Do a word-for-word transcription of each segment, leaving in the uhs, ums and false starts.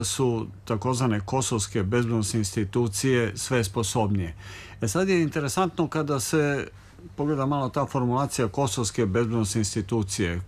su takozvane kosovske bezbednosne institucije sve sposobnije. E sad je interesantno kada se pogleda malo ta formulacija kosovske bezbednosne institucije.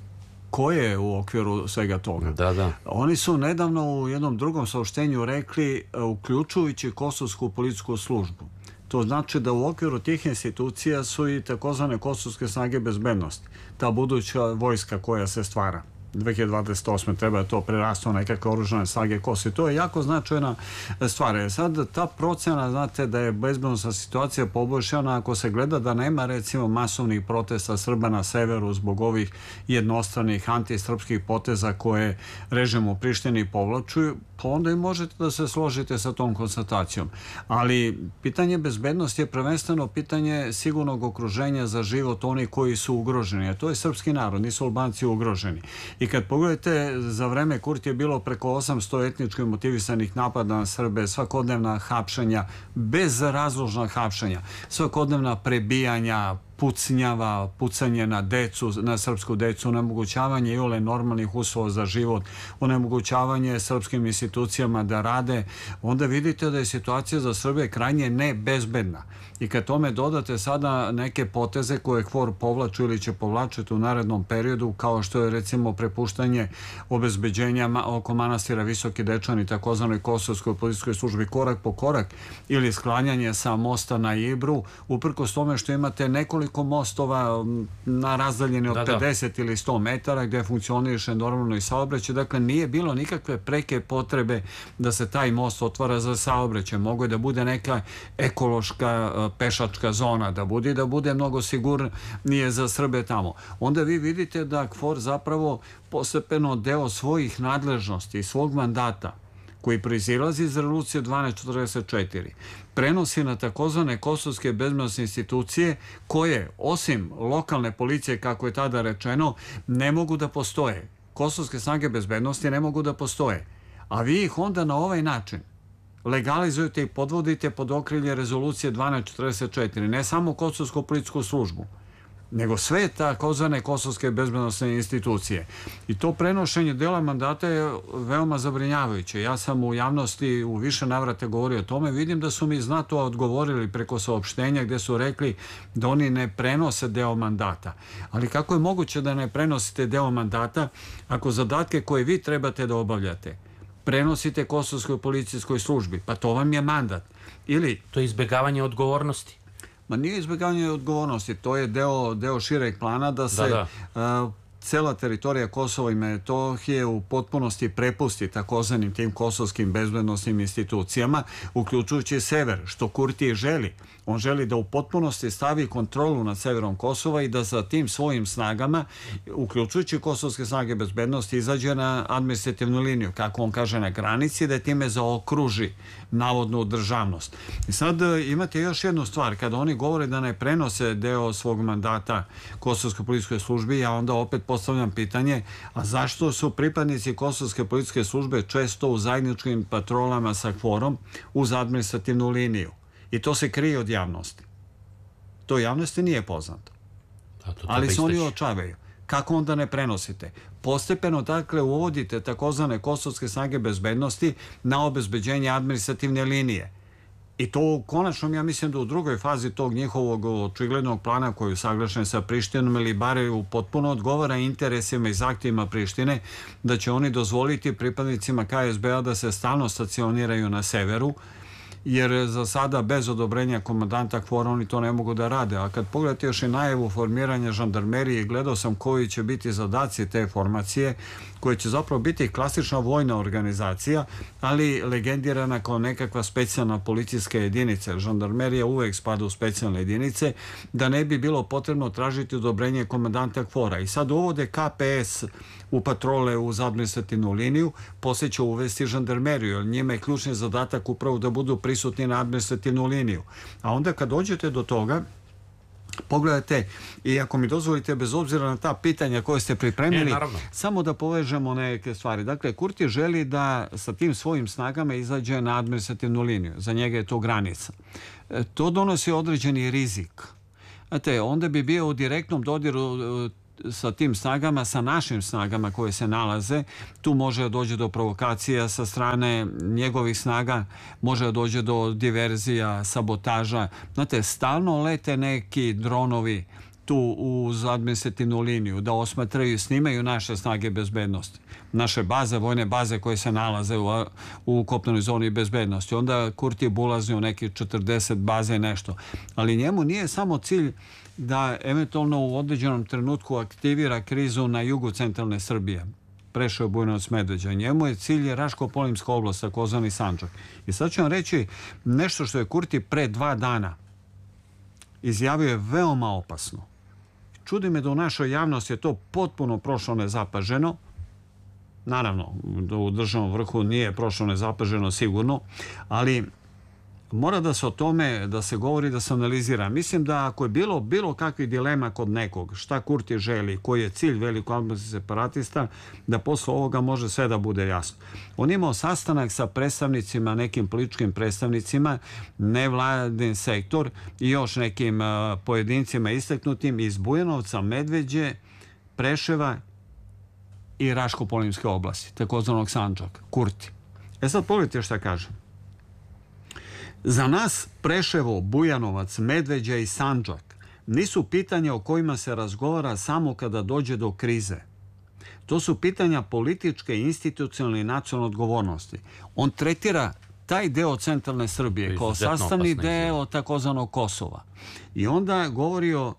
Koje je u okviru svega toga? Da, da. Oni su nedavno u jednom drugom saopštenju rekli uključujući kosovsku policijsku službu. To znači da u okviru tih institucija su i takozvane kosovske snage bezbednosti. Ta buduća vojska koja se stvara. dve hiljade dvadeset osme treba da to prerastu u nekakve oružane snage Kosova. To je jako značajna stvar. Sad ta procena, znate, da je bezbednosna situacija poboljšana ako se gleda da nema recimo masovnih protesta Srba na severu zbog ovih jednostranih antisrpskih poteza koje režim u Prištini povlačuju, pa onda i možete da se složite sa tom konstatacijom. Ali pitanje bezbednosti je prvenstveno pitanje sigurnog okruženja za život onih koji su ugroženi. A to je srpski narod, nisu Albanci ugroženi. I kad pogledate, za vreme Kurti je bilo preko osamsto etnički motivisanih napada na Srbe, svakodnevna hapšenja, bezrazložna hapšenja, svakodnevna prebijanja, pucnjava, pucanje na decu, na srpsku decu, onemogućavanje iole normalnih uslova za život, onemogućavanje srpskim institucijama da rade, onda vidite da je situacija za Srbe krajnje nebezbedna. I kad tome dodate sada neke poteze koje KFOR povlaču ili će povlačiti u narednom periodu, kao što je recimo prepuštanje obezbeđenja oko manastira Visoki Dečani, takozvanoj kosovskoj policijskoj službi korak po korak, ili sklanjanje sa mosta na Ibru, uprkos tome što imate nekoliko mostova na razdaljeni od pedeset ili sto metara gdje funkcioniše normalno i saobraćaj. Dakle, nije bilo nikakve preke potrebe da se taj most otvara za saobraćaj. Mogu je da bude neka ekološka pešačka zona, da bude da bude mnogo sigurnije za Srbe tamo. Onda vi vidite da KFOR zapravo postepeno deo svojih nadležnosti i svog mandata koji proizilazi iz Rezolucije dvanaest četrdeset četiri, prenosi na takozvane kosovske bezbednosne institucije koje, osim lokalne policije, kako je tada rečeno, ne mogu da postoje. Kosovske snage bezbednosti ne mogu da postoje. A vi ih onda na ovaj način legalizujete i podvodite pod okrilje Rezolucije dvanaest četrdeset četiri, ne samo kosovsku policijsku službu, nego sve takozvane kosovske bezbednosne institucije. I to prenošenje dela mandata je veoma zabrinjavajuće. Ja sam u javnosti u više navrata govorio o tome. Vidim da su mi znatno odgovorili preko saopštenja gde su rekli da oni ne prenose deo mandata. Ali kako je moguće da ne prenosite deo mandata ako zadatke koje vi trebate da obavljate prenosite kosovskoj policijskoj službi? Pa to vam je mandat. Ili... To je izbegavanje odgovornosti. Ma nije izbjegavanje odgovornosti, to je deo, deo šireg plana da se da, da. Uh, cela teritorija Kosova i Metohije u potpunosti prepusti takozvanim tim kosovskim bezbednosnim institucijama, uključujući sever, što Kurti želi. On želi da u potpunosti stavi kontrolu nad severom Kosova i da sa tim svojim snagama, uključujući kosovske snage bezbednosti, izađe na administrativnu liniju, kako on kaže, na granici, da je time zaokruži navodnu državnost. I sad imate još jednu stvar, kada oni govore da ne prenose deo svog mandata kosovskoj policijskoj službi, ja onda opet postavljam pitanje, a zašto su pripadnici kosovske policijske službe često u zajedničkim patrolama sa KFOR-om uz administrativnu liniju? I to se krije od javnosti. To javnosti nije poznato. Ali se oni očavaju. Kako onda ne prenosite? Postepeno, dakle, uvodite takozvane kosovske snage bezbednosti na obezbeđenje administrativne linije. I to konačno, ja mislim da u drugoj fazi tog njihovog očiglednog plana koji je usaglašen sa Prištinom ili bare potpuno odgovara interesima i zahtjevima Prištine, da će oni dozvoliti pripadnicima K S B-a da se stalno stacioniraju na severu, jer za sada bez odobrenja komandanta KFOR-a oni to ne mogu da rade. A kad pogledate još i najavu formiranja žandarmerije, gledao sam koji će biti zadaci te formacije, koje će zapravo biti klasična vojna organizacija, ali legendirana kao nekakva specijalna policijska jedinica. Žandarmerija uvek spada u specijalne jedinice, da ne bi bilo potrebno tražiti odobrenje komandanta KFOR-a. I sad uvode K P S u patrole uz administrativnu liniju, poslije će uvesti žandarmeriju, jer njima je ključni zadatak upravo da budu prisutni na administrativnu liniju. A onda kad dođete do toga, pogledajte, i ako mi dozvolite, bez obzira na ta pitanja koje ste pripremili, samo da povežemo neke stvari. Dakle, Kurti želi da sa tim svojim snagama izađe na administrativnu liniju. Za njega je to granica. To donosi određeni rizik. Znate, onda bi bio u direktnom dodiru sa tim snagama, sa našim snagama koje se nalaze, tu može da dođe do provokacija sa strane njegovih snaga, može da dođe do diverzija, sabotaža. Znate, stalno lete neki dronovi tu uz administrativnu liniju da osmatraju i snimaju naše snage bezbednosti. Naše baze, vojne baze koje se nalaze u, u kopnenoj zoni bezbednosti. Onda Kurti bulazni u neki četrdeset baze i nešto. Ali njemu nije samo cilj da eventualno u određenom trenutku aktivira krizu na jugu centralne Srbije. Prešao Bujanovac, Medveđa. Njemu je cilj Raško-Polimska oblast, takozvani Sandžak. I sad ću vam reći nešto što je Kurti pre dva dana izjavio je veoma opasno. Čudi me da u našoj javnosti je to potpuno prošlo nezapaženo. Naravno, u državnom vrhu nije prošlo nezapaženo sigurno, ali mora da se o tome, da se govori, da se analizira. Mislim da ako je bilo bilo kakvih dilema kod nekog, šta Kurti želi, koji je cilj velikoalbanskih separatista, da posle ovoga može sve da bude jasno. On imao sastanak sa predstavnicima, nekim političkim predstavnicima, nevladin sektor i još nekim uh, pojedincima istaknutim iz Bujanovca, Medveđe, Preševa i Raško-Polimske oblasti, takozvanog Sandžaka, Kurti. E sad pogledajte šta kaže. Za nas Preševo, Bujanovac, Medveđa i Sandžak nisu pitanja o kojima se razgovara samo kada dođe do krize. To su pitanja političke, institucionalne i nacionalne odgovornosti. On tretira taj deo centralne Srbije kao sastavni deo takozvanog Kosova. I onda govori o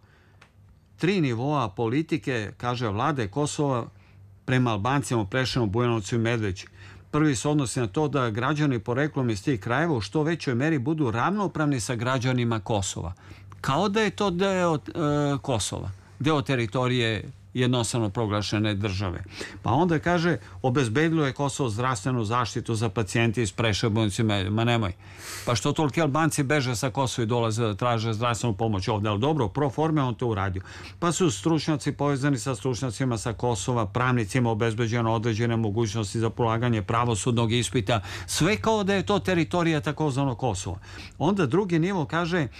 tri nivoa politike, kaže, vlade Kosova prema Albancima, Preševu, Bujanovcu i Medveđi. Prvi se odnosi na to da građani poreklom iz tih krajeva u što većoj meri budu ravnopravni sa građanima Kosova. Kao da je to deo e, Kosova, deo teritorije jednostavno proglašene države. Pa onda kaže, obezbedilo je Kosovo zdravstvenu zaštitu za pacijenti iz Preševa. Ma nemoj. Pa što toliki Albanci beže sa Kosova i dolaze da traže zdravstvenu pomoć ovdje? Ali dobro, pro forme on to uradio. Pa su stručnjaci povezani sa stručnjacima sa Kosova, pravnicima obezbeđeno određene mogućnosti za polaganje pravosudnog ispita. Sve kao da je to teritorija takozvanog Kosova. Onda drugi nivo kaže, e,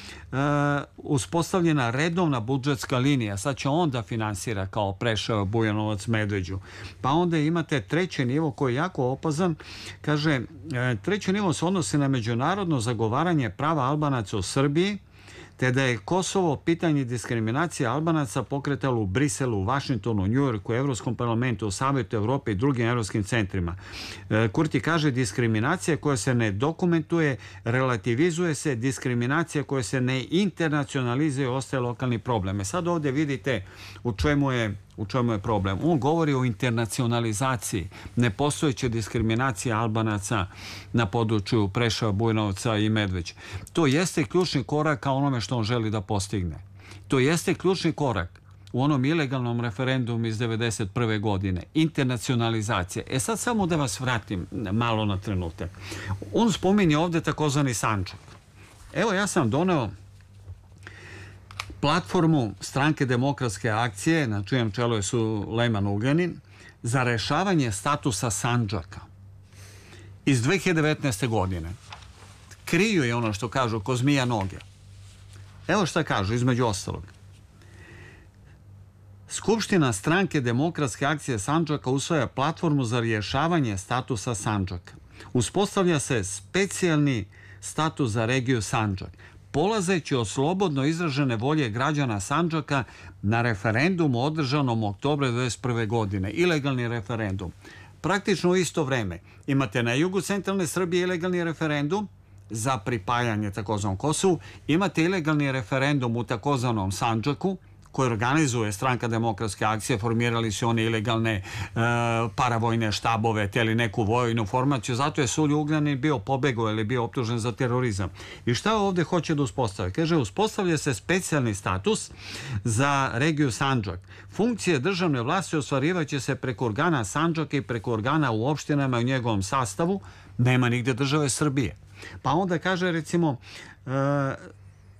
uspostavljena redovna budžetska linija. Sad će on da finansira kao Preševa, Bujanovac, Medveđu. Pa onda imate treći nivo koji je jako opazan. Kaže, treći nivo se odnosi na međunarodno zagovaranje prava Albanaca u Srbiji, te da je Kosovo pitanje diskriminacije Albanaca pokretalo u Briselu, u Vašingtonu, Njujorku, Evropskom parlamentu, u Savetu Evrope i drugim evropskim centrima. Kurti kaže, diskriminacija koja se ne dokumentuje, relativizuje se, diskriminacija koja se ne internacionalizuje, ostaje lokalni probleme. Sad ovdje vidite u čemu je U čemu je problem? On govori o internacionalizaciji, nepostojeće diskriminacije Albanaca na području Preševa, Bujanovca i Medveđe. To jeste ključni korak ka onome što on želi da postigne. To jeste ključni korak u onom ilegalnom referendumu iz devedeset prve godine. Internacionalizacija. E sad samo da vas vratim malo na trenutak. On spominje ovdje takozvani Sandžak. Evo, ja sam doneo platformu Stranke demokratske akcije, na čijem čelu je Sulejman Ugljanin, za rešavanje statusa Sandžaka iz dve hiljade devetnaeste. godine. Kriju je ono što kažu ko zmija noge. Evo šta kažu, između ostalog. Skupština Stranke demokratske akcije Sandžaka usvaja platformu za rješavanje statusa Sandžaka. Uspostavlja se specijalni status za regiju Sandžak, polazeći od slobodno izražene volje građana Sandžaka na referendumu održanom u oktobru devedeset prve. godine. Ilegalni referendum. Praktično u isto vreme imate na jugu centralne Srbije ilegalni referendum za pripajanje takozvanom Kosovu, imate ilegalni referendum u takozvanom Sandžaku, koje organizuje Stranka demokratske akcije, formirali su one ilegalne e, paravojne štabove, teli neku vojnu formaciju, zato je Suljo Ugljanin bio pobegao ili bio optužen za terorizam. I šta ovdje hoće da uspostavi? Kaže, uspostavlja se specijalni status za regiju Sandžak. Funkcije državne vlasti ostvarivaće se preko organa Sandžaka i preko organa u opštinama i u njegovom sastavu. Nema nigde države Srbije. Pa onda kaže, recimo, e,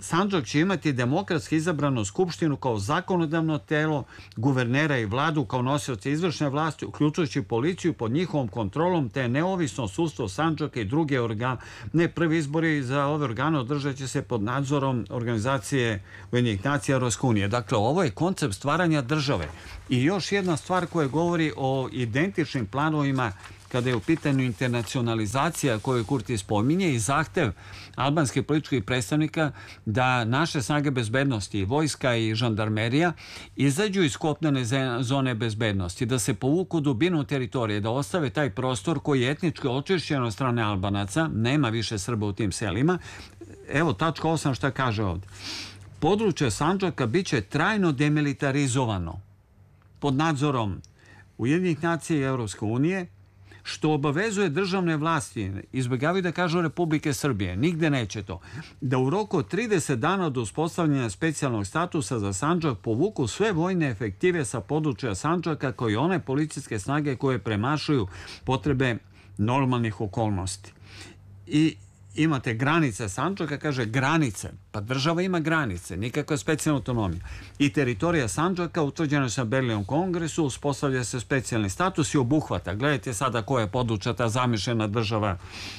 Sandžak će imati demokratski izabranu skupštinu kao zakonodavno telo, guvernera i vladu kao nosioce izvršne vlasti, uključujući policiju pod njihovom kontrolom, te neovisno sudstvo Sandžaka i druge organe. Prvi izbori za ove organe održat će se pod nadzorom organizacije Ujedinjenih nacija Evropske unije. Dakle, ovo je koncept stvaranja države. I još jedna stvar koja govori o identičnim planovima kada je u pitanju internacionalizacija koju Kurti spominje i zahtev albanskih političkih predstavnika da naše snage bezbednosti, vojska i žandarmerija, izađu iz kopnene zone bezbednosti, da se povuku dubinu teritorije, da ostave taj prostor koji je etnički očišćen od strane Albanaca, nema više Srba u tim selima. Evo, tačka osam šta kaže ovdje. Područje Sandžaka bit će trajno demilitarizovano pod nadzorom Ujedinjenih nacija i Evropske unije, što obavezuje državne vlasti, izbjegavaju da kažu Republike Srbije, nigde neće to, da u roku od trideset dana od uspostavljanja specijalnog statusa za Sandžak povuku sve vojne efektive sa područja Sandžaka kao i one policijske snage koje premašuju potrebe normalnih okolnosti. I imate granice Sandžaka, kaže granice, pa država ima granice, nikakva specijalna autonomija. I teritorija Sandžaka utvrđena je na Berlinskom kongresu, uspostavlja se specijalni status i obuhvata. Gledajte sada koja je područja ta zamišljena država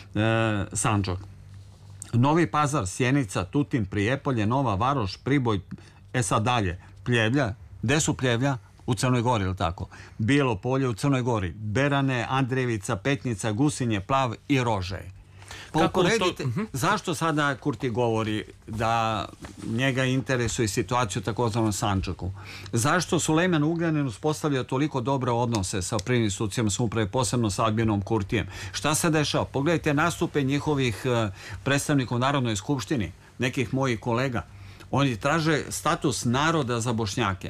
e, Sandžak. Novi Pazar, Sjenica, Tutin, Prijepolje, Nova Varoš, Priboj, e sad dalje, Pljevlja. Gde su Pljevlja? U Crnoj Gori, ili tako? Bijelo Polje u Crnoj Gori, Berane, Andrejevica, Petnica, Gusinje, Plav i Rožej. Pa uporedite, zašto sada Kurti govori da njega interesuje situaciju u takozvanom Sandžaku? Zašto Sulejman Ugljanin uspostavlja toliko dobre odnose sa prvim institucijama samouprave, posebno sa Albinom Kurtijem? Šta se dešava? Pogledajte nastupe njihovih predstavnika u Narodnoj skupštini, nekih mojih kolega. Oni traže status naroda za Bošnjake.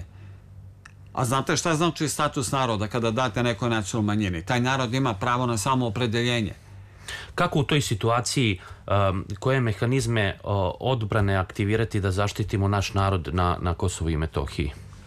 A znate šta znači status naroda kada date nekoj nacionalnoj manjini? Taj narod ima pravo na samoopredeljenje. Kako u toj situaciji, koje mehanizme odbrane aktivirati da zaštitimo naš narod na, na Kosovu i Metohiji?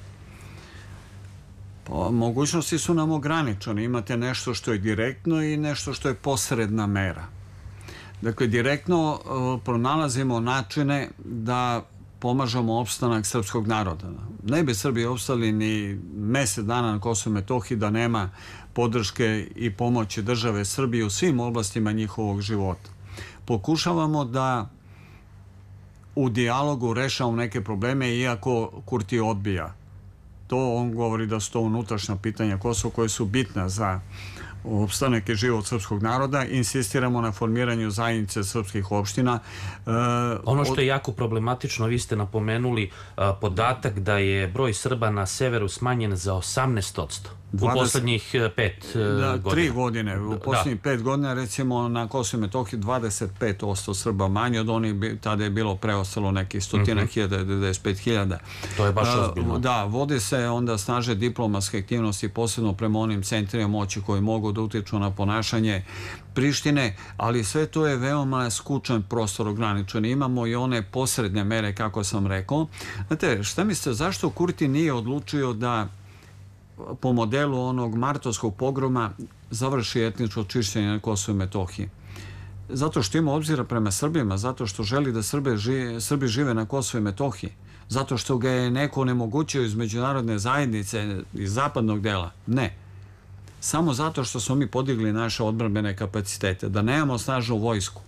Pa, mogućnosti su nam ograničene. Imate nešto što je direktno i nešto što je posredna mera. Dakle, direktno pronalazimo načine da pomažemo opstanak srpskog naroda. Ne bi Srbi opstali ni mesec dana na Kosovu i Metohiji da nema podrške i pomoći države Srbije u svim oblastima njihovog života. Pokušavamo da u dijalogu rešavamo neke probleme, iako Kurti odbija. To on govori da su to unutrašnja pitanja Kosova koje su bitna za opstanak i život srpskog naroda. Insistiramo na formiranju zajednice srpskih opština. Ono što je jako problematično, vi ste napomenuli podatak da je broj Srba na severu smanjen za osamnaest posto u poslednjih pet godina. Tri godine. U poslednjih pet godina, recimo, na Kosovu i Metohiji dvadeset pet posto Srba manje od onih, tada je bilo preostalo nekih stotina hiljada, devedeset pet hiljada. To je baš ozbiljno. Da, vode se onda snaže diplomatske aktivnosti, posebno prema onim centrima moći koji mogu da utiču na ponašanje Prištine, ali sve to je veoma skučan prostor ograničen. Imamo i one posredne mere, kako sam rekao. Znate, šta mislite, zašto Kurti nije odlučio da po modelu onog martovskog pogroma završi etničko čišćenje na Kosovu i Metohiji? Zato što ima obzira prema Srbima, zato što želi da Srbi žive, Srbi žive na Kosovu i Metohiji, zato što ga je neko onemogućio iz međunarodne zajednice, iz zapadnog dela. Ne. Samo zato što smo mi podigli naše odbrambene kapacitete, da nemamo snažnu vojsku,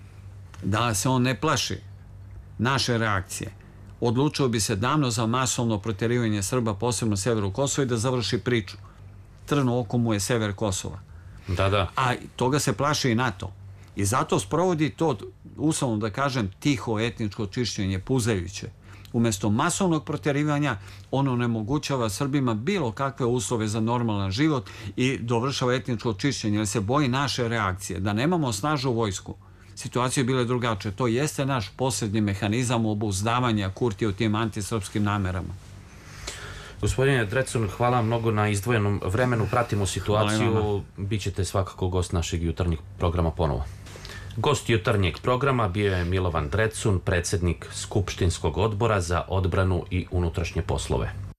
da se on ne plaši naše reakcije. Odlučio bi se davno za masovno proterivanje Srba, posebno na severu Kosova, i da završi priču. Trn u oku mu je sever Kosova. Da, da. A toga se plaši i NATO. I zato sprovodi to, uslovno da kažem, tiho etničko čišćenje, puzajuće. Umesto masovnog proterivanja, ono onemogućava Srbima bilo kakve uslove za normalan život i dovršava etničko čišćenje, jer se boji naše reakcije. Da nemamo snažnu vojsku, situacija je bila drugačija. To jeste naš poslednji mehanizam obuzdavanja Kurtija u tim antisrpskim namerama. Gospodine Drecun, hvala mnogo na izdvojenom vremenu. Pratimo situaciju. Bićete svakako gost našeg jutarnjeg programa ponovo. Gost jutarnjeg programa bio je Milovan Drecun, predsednik Skupštinskog odbora za odbranu i unutrašnje poslove.